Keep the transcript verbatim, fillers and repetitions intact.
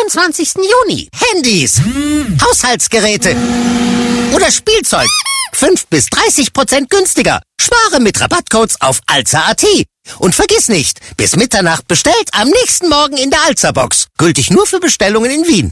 vierundzwanzigsten Juni. Handys, Haushaltsgeräte oder Spielzeug. fünf bis dreißig Prozent günstiger. Spare mit Rabattcodes auf alza punkt at. Und vergiss nicht, bis Mitternacht bestellt, am nächsten Morgen in der Alza-Box. Gültig nur für Bestellungen in Wien.